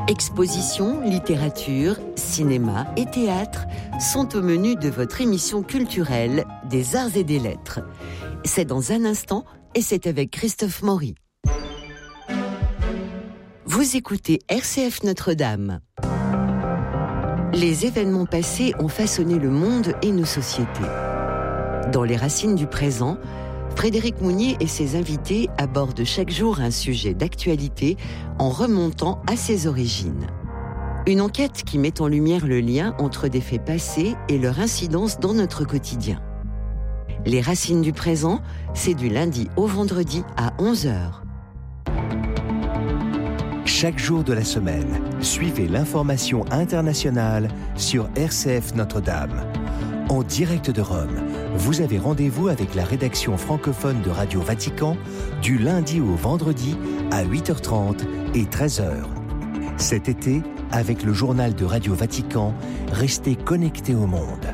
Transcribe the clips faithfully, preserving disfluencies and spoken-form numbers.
Expositions, littérature, cinéma et théâtre sont au menu de votre émission culturelle des Arts et des Lettres. C'est dans un instant et c'est avec Christophe Maury. Vous écoutez R C F Notre-Dame. Les événements passés ont façonné le monde et nos sociétés. Dans les racines du présent, Frédéric Mounier et ses invités abordent chaque jour un sujet d'actualité en remontant à ses origines. Une enquête qui met en lumière le lien entre des faits passés et leur incidence dans notre quotidien. Les racines du présent, c'est du lundi au vendredi à onze heures. Chaque jour de la semaine, suivez l'information internationale sur R C F Notre-Dame. En direct de Rome, vous avez rendez-vous avec la rédaction francophone de Radio Vatican du lundi au vendredi à huit heures trente et treize heures. Cet été, avec le journal de Radio Vatican, restez connectés au monde.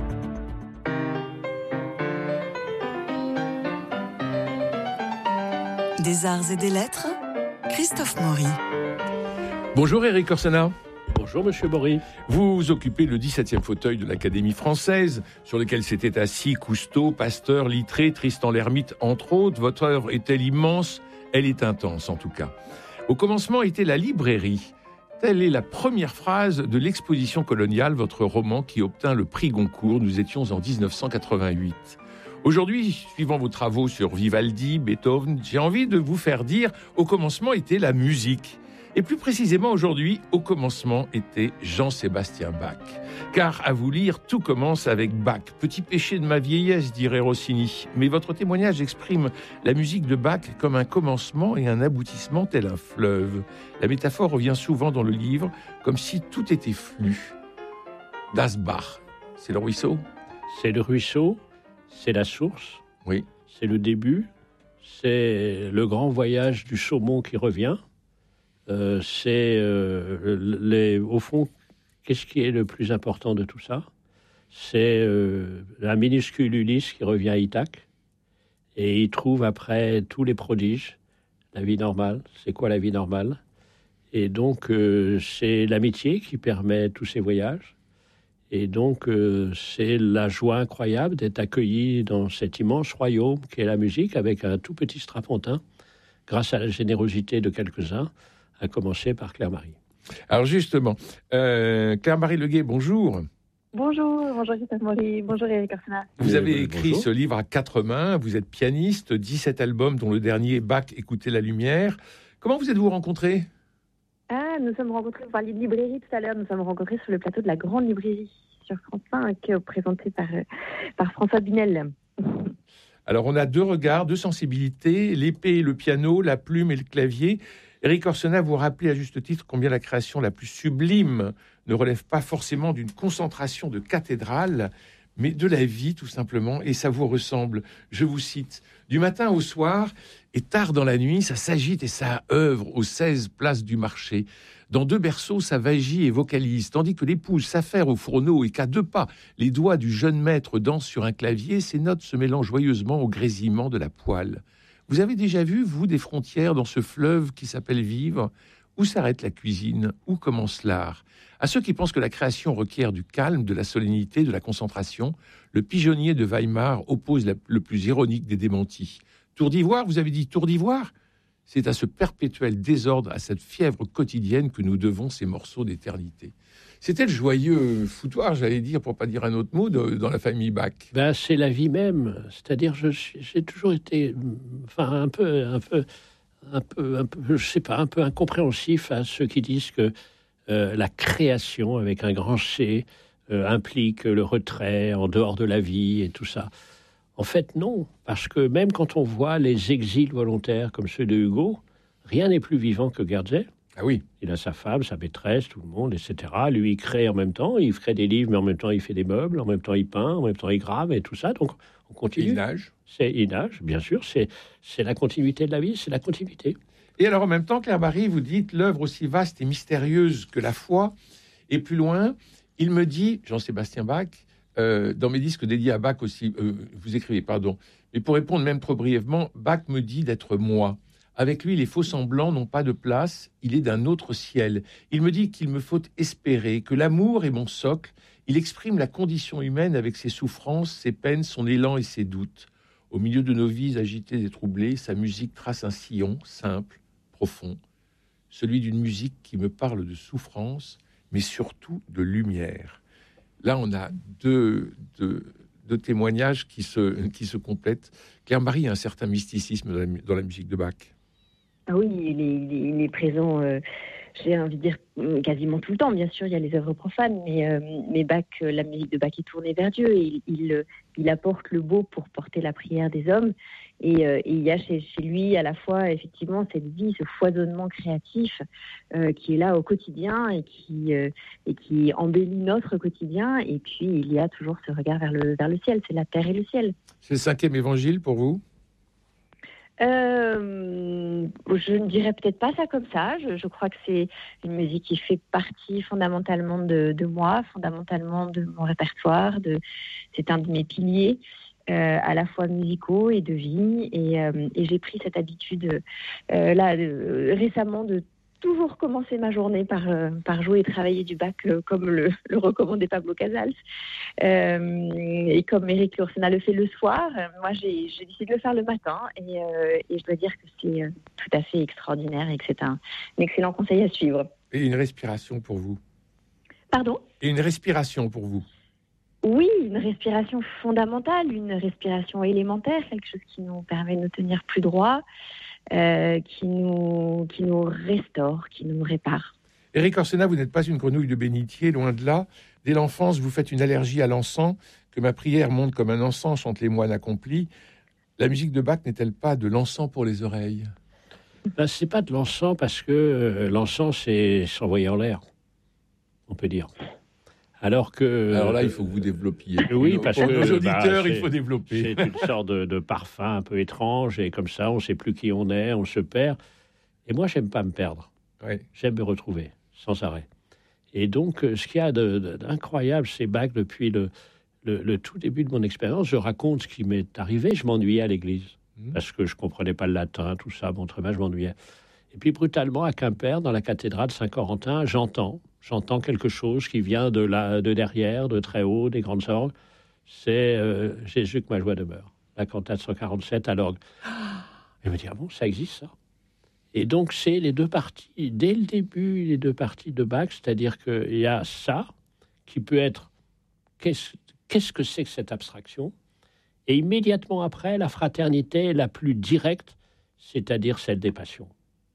Des arts et des lettres, Christophe Maury. Bonjour Éric Orsena. Bonjour Monsieur Maury. Vous occupez le dix-septième fauteuil de l'Académie française, sur lequel s'étaient assis Cousteau, Pasteur, Littré, Tristan l'Hermite, entre autres. Votre œuvre est-elle immense ? Elle est intense en tout cas. Au commencement était la librairie. Telle est la première phrase de l'Exposition coloniale, votre roman qui obtint le prix Goncourt. Nous étions en dix-neuf cent quatre-vingt-huit. Aujourd'hui, suivant vos travaux sur Vivaldi, Beethoven, j'ai envie de vous faire dire au commencement était la musique. Et plus précisément aujourd'hui, au commencement était Jean-Sébastien Bach. Car à vous lire, tout commence avec Bach. Petit péché de ma vieillesse, dirait Rossini. Mais votre témoignage exprime la musique de Bach comme un commencement et un aboutissement tel un fleuve. La métaphore revient souvent dans le livre, comme si tout était flux. Das Bach, c'est le ruisseau ? C'est le ruisseau, c'est la source, oui. C'est le début, c'est le grand voyage du saumon qui revient. Euh, c'est, euh, les, au fond, qu'est-ce qui est le plus important de tout ça ? C'est euh, un minuscule Ulysse qui revient à Ithaque et il trouve après tous les prodiges la vie normale. C'est quoi la vie normale ? Et donc, euh, c'est l'amitié qui permet tous ces voyages. Et donc, euh, c'est la joie incroyable d'être accueilli dans cet immense royaume qu'est la musique avec un tout petit strapontin, grâce à la générosité de quelques-uns, à commencer par Claire-Marie. Alors justement, euh, Claire-Marie Leguet, bonjour. Bonjour, bonjour Christophe Maury, bonjour Éric Orsena. Vous avez Euh, écrit bonjour. ce livre à quatre mains, vous êtes pianiste, dix-sept albums dont le dernier, Bach, Écoutez la lumière. Comment vous êtes-vous rencontrés ? Ah, nous sommes rencontrés, vous parliez de librairie tout à l'heure, nous sommes rencontrés sur le plateau de la Grande Librairie sur France cinq, présenté par, par François Bunel. Alors on a deux regards, deux sensibilités, l'épée et le piano, la plume et le clavier. Éric Orsena, vous rappelez à juste titre combien la création la plus sublime ne relève pas forcément d'une concentration de cathédrale, mais de la vie tout simplement, et ça vous ressemble. Je vous cite, « Du matin au soir, et tard dans la nuit, ça s'agite et ça œuvre aux seize places du marché. Dans deux berceaux, ça vagit et vocalise, tandis que l'épouse s'affaire au fourneau et qu'à deux pas, les doigts du jeune maître dansent sur un clavier, ces notes se mêlant joyeusement au grésillement de la poêle. Vous avez déjà vu, vous, des frontières dans ce fleuve qui s'appelle vivre ? Où s'arrête la cuisine ? Où commence l'art ? À ceux qui pensent que la création requiert du calme, de la solennité, de la concentration, le pigeonnier de Weimar oppose la, le plus ironique des démentis. Tour d'ivoire, vous avez dit tour d'ivoire ? C'est à ce perpétuel désordre, à cette fièvre quotidienne que nous devons ces morceaux d'éternité. C'était le joyeux foutoir, j'allais dire, pour pas dire un autre mot, de, dans la famille Bach. Ben, c'est la vie même. C'est-à-dire, je suis, j'ai toujours été, enfin, un peu, un peu, un peu, un peu, je sais pas, un peu incompréhensif à ceux qui disent que euh, la création, avec un grand C, euh, implique le retrait en dehors de la vie et tout ça. En fait, non, parce que même quand on voit les exils volontaires comme ceux de Hugo, rien n'est plus vivant que Guerzel. Ah oui. Il a sa femme, sa maîtresse, tout le monde, et cetera. Lui, il crée en même temps, il crée des livres, mais en même temps, il fait des meubles, en même temps, il peint, en même temps, il grave, et tout ça. Donc, on continue. Il nage. C'est, il nage, bien sûr. C'est, c'est la continuité de la vie, c'est la continuité. Et alors, en même temps, Claire-Marie, vous dites l'œuvre aussi vaste et mystérieuse que la foi. Et plus loin, il me dit, Jean-Sébastien Bach, euh, dans mes disques dédiés à Bach aussi, euh, vous écrivez, pardon, mais pour répondre même trop brièvement, Bach me dit d'être moi. Avec lui, les faux-semblants n'ont pas de place, il est d'un autre ciel. Il me dit qu'il me faut espérer, que l'amour est mon socle. Il exprime la condition humaine avec ses souffrances, ses peines, son élan et ses doutes. Au milieu de nos vies agitées et troublées, sa musique trace un sillon simple, profond, celui d'une musique qui me parle de souffrance, mais surtout de lumière. Là, on a deux, deux, deux témoignages qui se, qui se complètent. Claire-Marie a un certain mysticisme dans la, dans la musique de Bach. Ah oui, il est, il est, il est présent, euh, j'ai envie de dire, quasiment tout le temps. Bien sûr, il y a les œuvres profanes, mais, euh, mais Bach, la musique de Bach est tournée vers Dieu. Et il, il, il apporte le beau pour porter la prière des hommes. Et, euh, et il y a chez, chez lui à la fois, effectivement, cette vie, ce foisonnement créatif euh, qui est là au quotidien et qui, euh, et qui embellit notre quotidien. Et puis, il y a toujours ce regard vers le, vers le ciel. C'est la terre et le ciel. C'est le cinquième évangile pour vous ? Euh, je ne dirais peut-être pas ça comme ça. Je, je crois que c'est une musique qui fait partie fondamentalement de, de moi, fondamentalement de mon répertoire. De, c'est un de mes piliers, euh, à la fois musicaux et de vie. Et, euh, et j'ai pris cette habitude euh, là de, récemment de toujours commencer ma journée par, euh, par jouer et travailler du Bach euh, comme le, le recommandait Pablo Casals euh, et comme Éric Lursena le fait le soir. Euh, moi j'ai, j'ai décidé de le faire le matin et, euh, et je dois dire que c'est euh, tout à fait extraordinaire et que c'est un, un excellent conseil à suivre. Et une respiration pour vous ? Pardon ? Et une respiration pour vous ? Oui, une respiration fondamentale, une respiration élémentaire, quelque chose qui nous permet de nous tenir plus droit, Euh, qui, nous, qui nous restaure, qui nous répare. Éric Orsena, vous n'êtes pas une grenouille de bénitier, loin de là. Dès l'enfance, vous faites une allergie à l'encens. Que ma prière monte comme un encens, chantent les moines accomplis. La musique de Bach n'est-elle pas de l'encens pour les oreilles ? Ben, c'est pas de l'encens parce que euh, l'encens, c'est s'envoyer en l'air, on peut dire. Alors que... Alors là, il faut que vous développiez. Oui, parce pour que... nos auditeurs, bah, il faut développer. C'est une sorte de, de parfum un peu étrange, et comme ça, on ne sait plus qui on est, on se perd. Et moi, j'aime pas me perdre. Oui. J'aime me retrouver, sans arrêt. Et donc, ce qu'il y a de, de, d'incroyable, c'est Bach, depuis le, le, le tout début de mon expérience, je raconte ce qui m'est arrivé. Je m'ennuyais à l'église, mmh. parce que je ne comprenais pas le latin, tout ça, bon, très bien, je m'ennuyais. Et puis, brutalement, à Quimper, dans la cathédrale Saint-Corentin, j'entends... J'entends quelque chose qui vient de, la, de derrière, de très haut, des grandes orgues. C'est euh, Jésus que ma joie demeure. La cantate cent quarante-sept à l'orgue. Je me dis, ah bon, ça existe, ça ? Et donc, c'est les deux parties, dès le début, les deux parties de Bach, c'est-à-dire qu'il y a ça, qui peut être, qu'est-ce, qu'est-ce que c'est que cette abstraction ? Et immédiatement après, la fraternité la plus directe, c'est-à-dire celle des passions.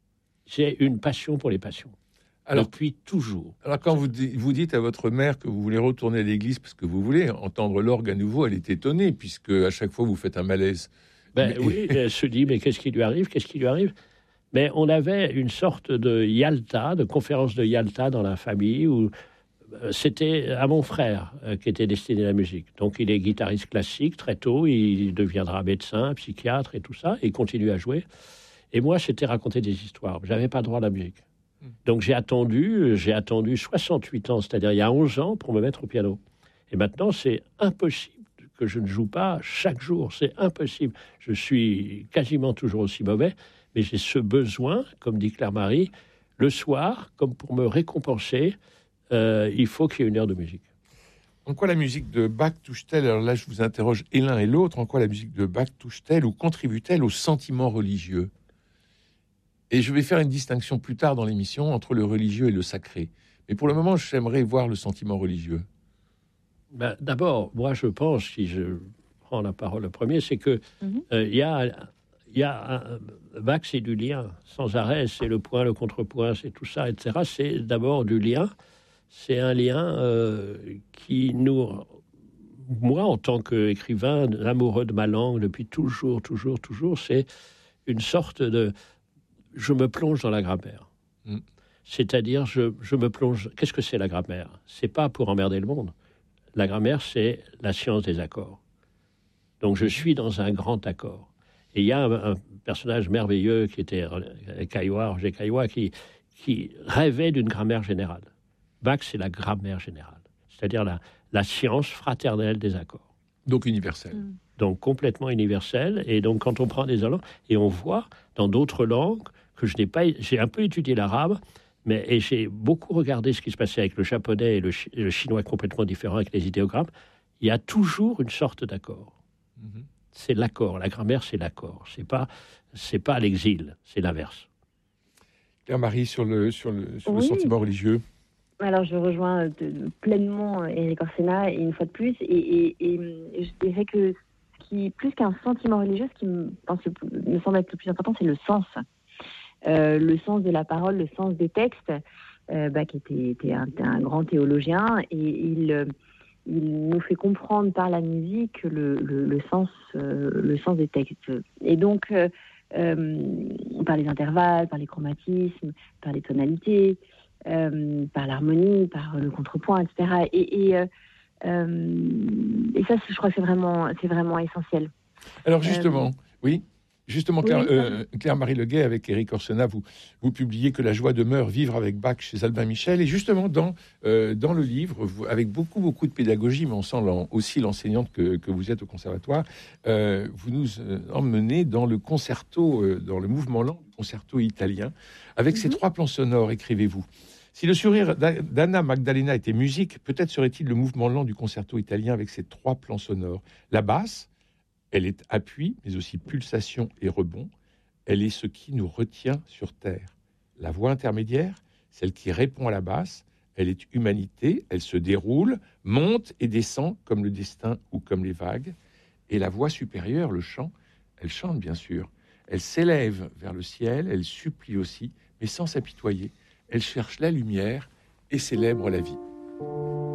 J'ai une passion pour les passions. Alors, depuis toujours. Alors, quand vous, vous dites à votre mère que vous voulez retourner à l'église parce que vous voulez entendre l'orgue à nouveau, elle est étonnée, puisque à chaque fois, vous faites un malaise. Ben, mais... Oui, elle se dit, mais qu'est-ce qui lui arrive ? Qu'est-ce qui lui arrive ? Mais on avait une sorte de Yalta, de conférence de Yalta dans la famille, où c'était à mon frère qui était destiné la musique. Donc, il est guitariste classique très tôt, il deviendra médecin, psychiatre et tout ça, et il continue à jouer. Et moi, c'était raconter des histoires. Je n'avais pas droit à la musique. Donc j'ai attendu, j'ai attendu soixante-huit ans, c'est-à-dire il y a onze ans, pour me mettre au piano. Et maintenant, c'est impossible que je ne joue pas chaque jour. C'est impossible. Je suis quasiment toujours aussi mauvais, mais j'ai ce besoin, comme dit Claire-Marie, le soir, comme pour me récompenser, euh, il faut qu'il y ait une heure de musique. En quoi la musique de Bach touche-t-elle, alors là je vous interroge et l'un et l'autre, en quoi la musique de Bach touche-t-elle ou contribue-t-elle au sentiment religieux ? Et je vais faire une distinction plus tard dans l'émission entre le religieux et le sacré. Mais pour le moment, j'aimerais voir le sentiment religieux. Ben, d'abord, moi, je pense, si je prends la parole le premier, c'est que il mm-hmm. euh, y a, y a un, Bach, c'est du lien, sans arrêt. C'est le point, le contrepoint, c'est tout ça, et cetera. C'est d'abord du lien. C'est un lien euh, qui nous... Moi, en tant qu'écrivain, amoureux de ma langue, depuis toujours, toujours, toujours, c'est une sorte de... Je me plonge dans la grammaire. Mmh. C'est-à-dire, je, je me plonge... Qu'est-ce que c'est la grammaire ? C'est pas pour emmerder le monde. La grammaire, c'est la science des accords. Donc, je suis dans un grand accord. Et il y a un, un personnage merveilleux qui était Caillois, Roger Caillois, qui, qui rêvait d'une grammaire générale. Bach, c'est la grammaire générale. C'est-à-dire la, la science fraternelle des accords. Donc universelle. Mmh. donc complètement universel. Et donc, quand on prend des langues, et on voit dans d'autres langues que je n'ai pas... J'ai un peu étudié l'arabe, mais et j'ai beaucoup regardé ce qui se passait avec le japonais et le, chi- et le chinois complètement différents avec les idéogrammes. Il y a toujours une sorte d'accord. Mm-hmm. C'est l'accord. La grammaire, c'est l'accord. C'est pas, c'est pas l'exil, c'est l'inverse. Claire-Marie, sur le, sur le, sur Oui. le sentiment religieux. Alors, je rejoins de, pleinement Éric Orsena, et une fois de plus, et, et, et je dirais que ce qui, plus qu'un sentiment religieux, ce qui me, pense le, me semble être le plus important, c'est le sens. Euh, le sens de la parole, le sens des textes, euh, bah, qui était, était un, un grand théologien, et il, il nous fait comprendre par la musique le, le, le, sens, euh, le sens des textes. Et donc, euh, euh, par les intervalles, par les chromatismes, par les tonalités, Euh, par l'harmonie, par le contrepoint, et cetera. Et, et, euh, euh, et ça, je crois que c'est vraiment, c'est vraiment essentiel. Alors justement, euh, oui, justement, Claire, oui, euh, Claire-Marie Leguet, avec Éric Orsena, vous, vous publiez que la joie demeure, vivre avec Bach chez Albin Michel. Et justement, dans, euh, dans le livre, vous, avec beaucoup, beaucoup de pédagogie, mais on sent l'en, aussi l'enseignante que, que vous êtes au conservatoire, euh, vous nous euh, emmenez dans le concerto, euh, dans le mouvement lent du concerto italien, avec mm-hmm. ces trois plans sonores, écrivez-vous. Si le sourire d'Anna Magdalena était musique, peut-être serait-il le mouvement lent du concerto italien avec ses trois plans sonores. La basse, elle est appui, mais aussi pulsation et rebond. Elle est ce qui nous retient sur terre. La voix intermédiaire, celle qui répond à la basse, elle est humanité, elle se déroule, monte et descend comme le destin ou comme les vagues. Et la voix supérieure, le chant, elle chante bien sûr. Elle s'élève vers le ciel, elle supplie aussi, mais sans s'apitoyer. Elle cherche la lumière et célèbre la vie.